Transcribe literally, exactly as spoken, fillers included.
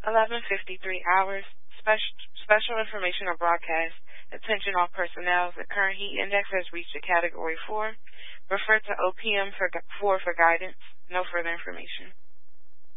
eleven fifty-three hours. Special, special information or broadcast. Attention all personnel. The current heat index has reached a category four. Refer to O P M for, four for guidance. No further information.